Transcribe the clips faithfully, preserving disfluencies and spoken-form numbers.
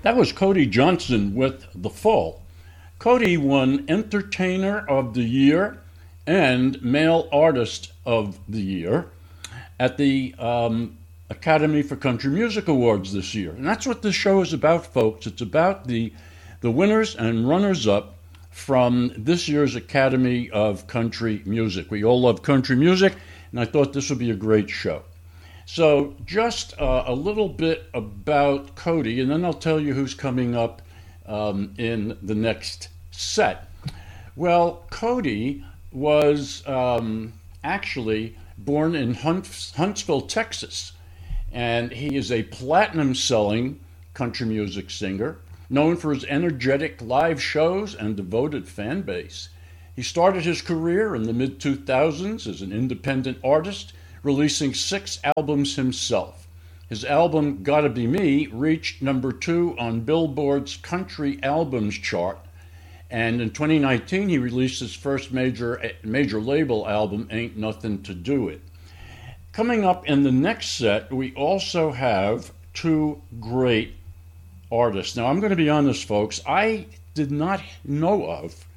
That was Cody Johnson with The Fall. Cody won Entertainer of the Year and Male Artist of the Year at the um, Academy for Country Music Awards this year. And that's what this show is about, folks. It's about the, the winners and runners-up from this year's Academy of Country Music. We all love country music, and I thought this would be a great show. So just uh, a little bit about Cody, and then I'll tell you who's coming up um, in the next set. Well, Cody was um, actually born in Hunt- Huntsville, Texas, and he is a platinum-selling country music singer, known for his energetic live shows and devoted fan base. He started his career in the mid two thousands as an independent artist, releasing six albums himself. His album, Gotta Be Me, reached number two on Billboard's Country Albums chart, and in twenty nineteen he released his first major major label album, Ain't Nothing to Do It. Coming up in the next set, we also have two great artists. Now, I'm going to be honest, folks, I did not know of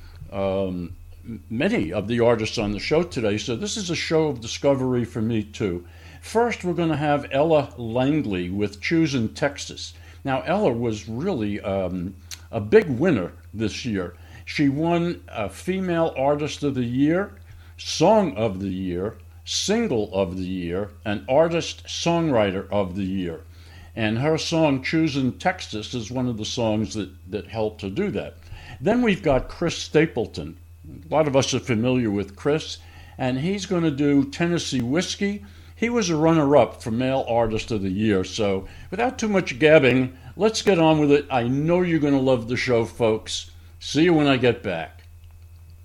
um, many of the artists on the show today, so this is a show of discovery for me too. First, we're going to have Ella Langley with Choosing Texas. Now, Ella was really um, a big winner this year. She won a Female Artist of the Year, Song of the Year, Single of the Year, and Artist Songwriter of the Year. And her song, Choosing Texas, is one of the songs that, that helped to do that. Then we've got Chris Stapleton. A lot of us are familiar with Chris, and he's going to do Tennessee Whiskey. He was a runner-up for Male Artist of the Year. So without too much gabbing, let's get on with it. I know you're going to love the show, folks. See you when I get back.